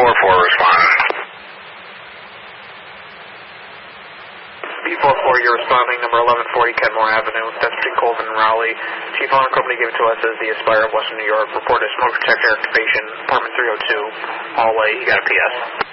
respond. B44, you're responding, number 1140 Kenmore Avenue, that's between Colvin and Raleigh. Chief Owner Company gave it to us as the Aspire of Western New York. Reported smoke detector activation, apartment 302, hallway. You got a PS.